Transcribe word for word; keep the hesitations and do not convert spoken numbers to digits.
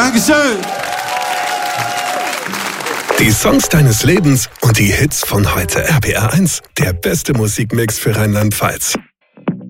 Dankeschön. Die Songs deines Lebens und die Hits von heute. R P R eins, der beste Musikmix für Rheinland-Pfalz.